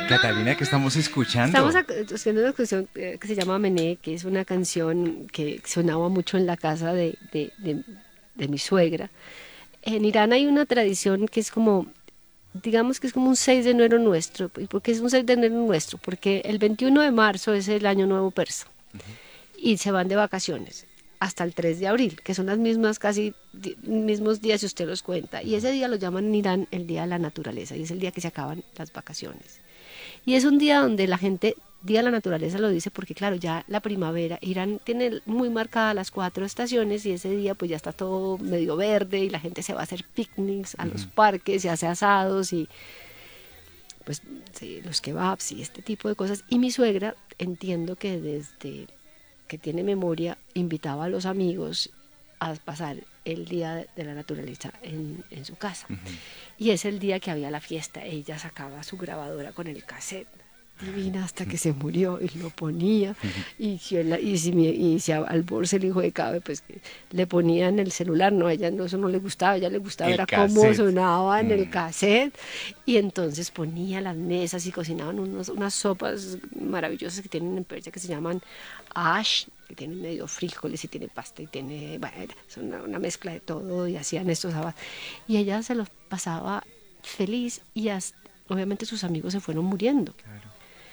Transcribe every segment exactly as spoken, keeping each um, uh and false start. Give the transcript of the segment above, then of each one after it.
Catalina, ¿qué estamos escuchando? Estamos ac- haciendo una canción eh, que se llama Mené, que es una canción que sonaba mucho en la casa de, de, de, de mi suegra. En Irán hay una tradición que es como, digamos que es como un seis de enero nuestro. ¿Y por qué es un seis de enero nuestro? Porque el veintiuno de marzo es el año nuevo persa y se van de vacaciones hasta el tres de abril, que son las mismas, casi di- mismos días si usted los cuenta. Y ese día lo llaman en Irán el Día de la Naturaleza y es el día que se acaban las vacaciones. Y es un día donde la gente, Día de la Naturaleza lo dice porque claro, ya la primavera, Irán tiene muy marcadas las cuatro estaciones y ese día pues ya está todo medio verde y la gente se va a hacer picnics a los Ujú. parques, se hace asados y pues sí, los kebabs y este tipo de cosas. Y mi suegra, entiendo que desde que tiene memoria, invitaba a los amigos a pasar el día de la naturaleza en, en su casa. Ujú. Y es el día que había la fiesta. Ella sacaba su grabadora con el cassette divina hasta que se murió y lo ponía. Y si, él- y si, mi- y si a- al Borse, el hijo de Cabe, pues que le ponían el celular, no, a ella no, eso no le gustaba, a ella le gustaba El era cómo cassette. sonaba en el Mm. cassette. Y entonces ponía las mesas y cocinaban unos- unas sopas maravillosas que tienen en Persia que se llaman ash, que tienen medio frijoles y tiene pasta y tiene, bueno, es una, una mezcla de todo y hacían estos sábados. Y ella se los pasaba feliz y hasta- obviamente sus amigos se fueron muriendo, Claro.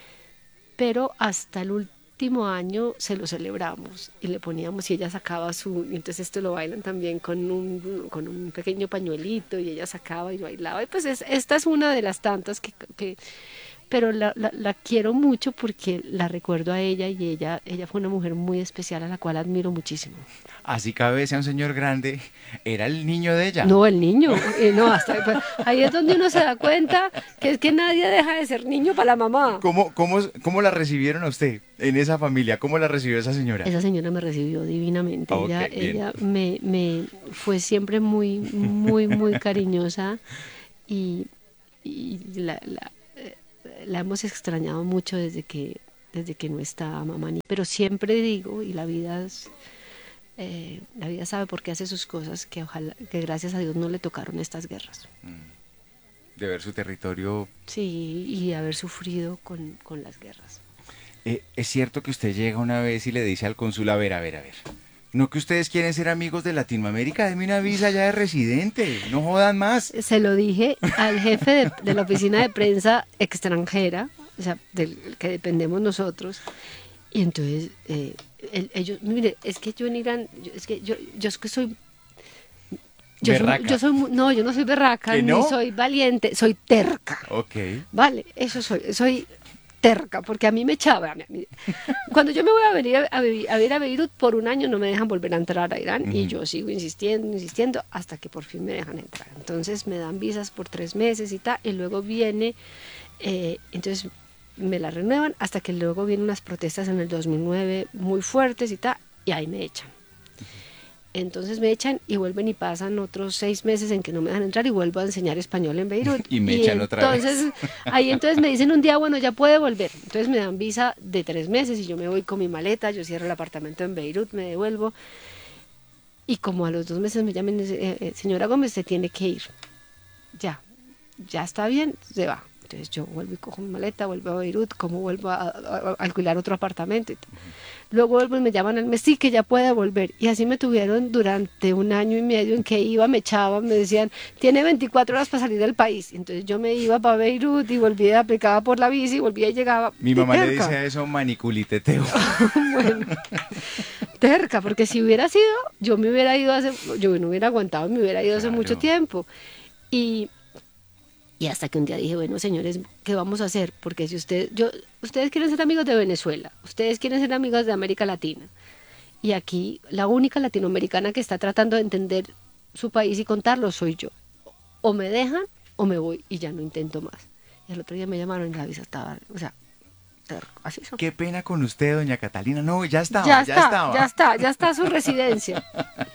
pero hasta el último año se lo celebramos y le poníamos y ella sacaba su, y entonces esto lo bailan también con un, con un pequeño pañuelito y ella sacaba y bailaba y pues es, esta es una de las tantas que, que pero la, la, la quiero mucho porque la recuerdo a ella y ella, ella fue una mujer muy especial a la cual admiro muchísimo. Así Cabe sea un señor grande, era el niño de ella. No, el niño, eh, no, hasta pues, ahí es donde uno se da cuenta que es que nadie deja de ser niño para la mamá. ¿Cómo, cómo, cómo la recibieron a usted en esa familia? ¿Cómo la recibió esa señora? Esa señora me recibió divinamente. Ok, Ella, bien. ella me, me fue siempre muy, muy, muy cariñosa y, y la, la, eh, la hemos extrañado mucho desde que, desde que no está mamá. Ni- Pero siempre digo, y la vida es, eh, la vida sabe por qué hace sus cosas, que ojalá, que gracias a Dios no le tocaron estas guerras. De ver su territorio. Sí, y haber sufrido con, con las guerras. Eh, es cierto que usted llega una vez y le dice al cónsul, a ver, a ver, a ver. No que ustedes quieren ser amigos de Latinoamérica, denme una visa ya de residente, no jodan más. Se lo dije al jefe de, de la oficina de prensa extranjera, o sea, del que dependemos nosotros, y entonces eh, el- ellos, mire, es que yo en Irán, yo- es que yo, yo es que soy, yo soy, Berraca. yo soy, mu- no, yo no soy berraca, ¿Que ni no? soy valiente, soy terca, Ok. vale, eso soy, soy terca, porque a mí me echaba, a mí- cuando yo me voy a venir a, a, vivi- a ver a Beirut por un año no me dejan volver a entrar a Irán y Ujú. yo sigo insistiendo, insistiendo hasta que por fin me dejan entrar. Entonces me dan visas por tres meses y tal, y luego viene, eh, entonces me la renuevan hasta que luego vienen unas protestas en el dos mil nueve muy fuertes y tal, y ahí me echan. Entonces me echan y vuelven y pasan otros seis meses en que no me dejan entrar y vuelvo a enseñar español en Beirut. Y me echan otra vez. entonces, ahí entonces me dicen un día, bueno, ya puede volver. Entonces me dan visa de tres meses y yo me voy con mi maleta, yo cierro el apartamento en Beirut, me devuelvo. Y como a los dos meses me llaman, y dicen, eh, eh, señora Gómez, se tiene que ir. Ya, ya está bien, se va. Entonces yo vuelvo y cojo mi maleta, vuelvo a Beirut, como vuelvo a, a- a alquilar otro apartamento. Y tal. Luego vuelvo y me llaman al mes, sí, que ya puede volver. Y así me tuvieron durante un año y medio en que iba, me echaban, me decían, tiene veinticuatro horas para salir del país. Entonces yo me iba para Beirut y volvía, aplicaba por la visa y volvía y llegaba. Mi y mamá le terca. dice a eso maniculiteteo. Bueno, terca, porque si hubiera sido, yo me hubiera ido hace, yo no hubiera aguantado, me hubiera ido hace mucho Claro. tiempo. Y, y hasta que un día dije, bueno, señores, ¿qué vamos a hacer? Porque si ustedes, yo, ustedes quieren ser amigos de Venezuela, ustedes quieren ser amigos de América Latina, y aquí la única latinoamericana que está tratando de entender su país y contarlo soy yo. O me dejan o me voy y ya no intento más. Y el otro día me llamaron y la visa estaba, o sea, terco, así son. Qué pena con usted, doña Catalina. No, ya estaba, Ya ya, está, estaba. ya está, ya está su residencia.